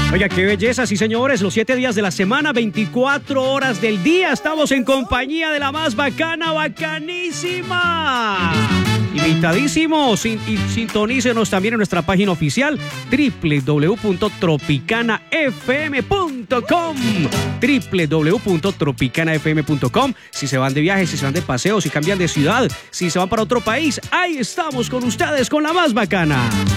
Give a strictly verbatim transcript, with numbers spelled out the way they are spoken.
Oiga, qué belleza, sí señores, los siete días de la semana, veinticuatro horas del día, estamos en compañía de la más bacana, bacanísima. Invitadísimos, sin, y sintonícenos también en nuestra página oficial doble u doble u doble u punto tropicana f m punto com doble u doble u doble u punto tropicana f m punto com. Si se van de viaje, si se van de paseo, si cambian de ciudad, si se van para otro país, ahí estamos con ustedes con la más bacana.